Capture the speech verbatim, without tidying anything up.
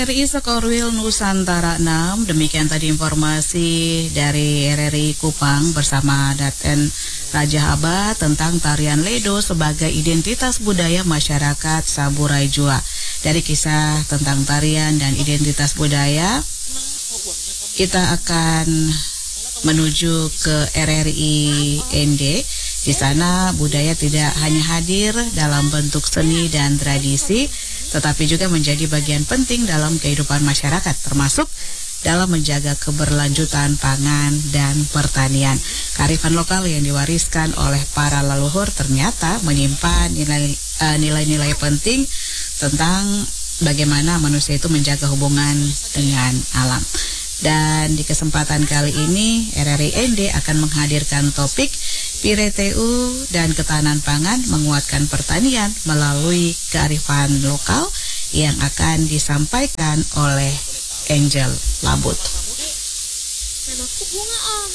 R I Sekorwil Nusantara enam, demikian tadi informasi dari R R I Kupang bersama Daten Raja Aba tentang tarian Ledo sebagai identitas budaya masyarakat Saburai Jua. Dari kisah tentang tarian dan identitas budaya, kita akan menuju ke R R I N D. Di sana budaya tidak hanya hadir dalam bentuk seni dan tradisi, tetapi juga menjadi bagian penting dalam kehidupan masyarakat, termasuk dalam menjaga keberlanjutan pangan dan pertanian. Kearifan lokal yang diwariskan oleh para leluhur ternyata menyimpan nilai, uh, nilai-nilai penting tentang bagaimana manusia itu menjaga hubungan dengan alam. Dan di kesempatan kali ini R R I N D akan menghadirkan topik P R T U dan ketahanan pangan menguatkan pertanian melalui kearifan lokal yang akan disampaikan oleh Angel Labut.